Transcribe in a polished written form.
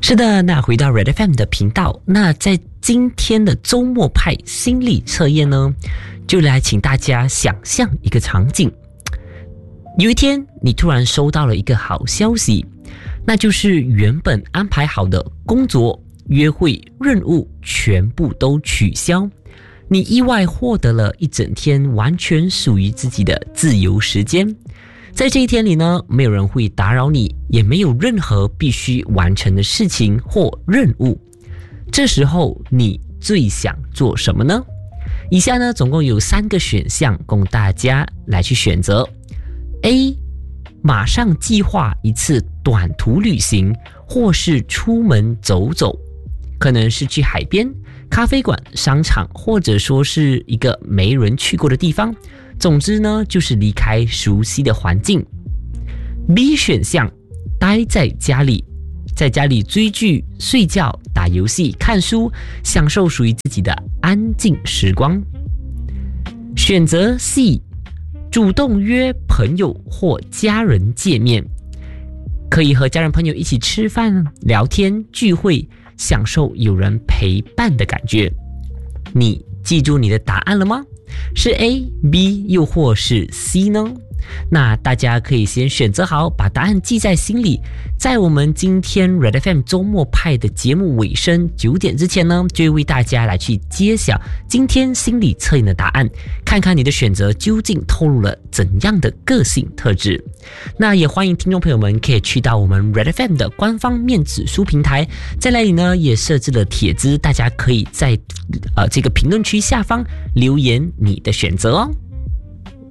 是的，那回到 Red FM 的频道，那在今天的周末派心理测验呢，就来请大家想象一个场景。有一天，你突然收到了一个好消息，那就是原本安排好的工作、约会、任务全部都取消，你意外获得了一整天完全属于自己的自由时间。在这一天里呢，没有人会打扰你，也没有任何必须完成的事情或任务。这时候你最想做什么呢？以下呢，总共有3个选项供大家来去选择。A. 马上计划一次短途旅行，或是出门走走，可能是去海边、咖啡馆、商场，或者说是一个没人去过的地方。总之呢，就是离开熟悉的环境。B 选项，待在家里，在家里追剧、睡觉、打游戏、看书，享受属于自己的安静时光。选择 C， 主动约朋友或家人见面，可以和家人朋友一起吃饭、聊天、聚会，享受有人陪伴的感觉。你记住你的答案了吗？是 A、B 又或是 C 呢？那大家可以先选择好，把答案记在心里。在我们今天 Red FM 周末派的节目尾声9点之前呢，就会为大家来去揭晓今天心理测验的答案，看看你的选择究竟透露了怎样的个性特质。那也欢迎听众朋友们可以去到我们 Red FM 的官方面子书平台，在那里呢也设置了帖子，大家可以在这个评论区下方留言你的选择哦。